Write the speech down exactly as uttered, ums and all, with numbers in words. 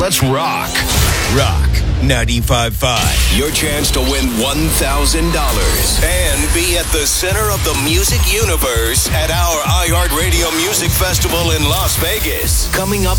Let's rock. Rock ninety-five point five. Your chance to win one thousand dollars and be at the center of the music universe at our iHeartRadio Music Festival in Las Vegas. Coming up